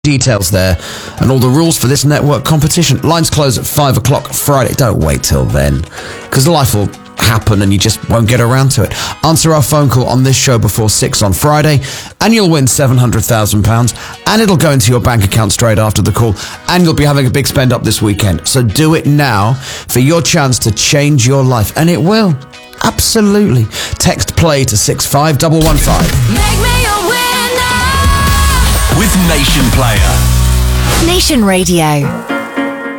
details there and all the rules for this network competition. Lines close at 5 o'clock Friday. Don't wait till then, because life will happen and you just won't get around to it. Answer our phone call on this show before 6 on Friday and you'll win £700,000, and it'll go into your bank account straight after the call, and you'll be having a big spend up this weekend. So do it now for your chance to change your life, and it will. Absolutely. Text play to 65115. Make me a winner with Nation Player. Nation Radio.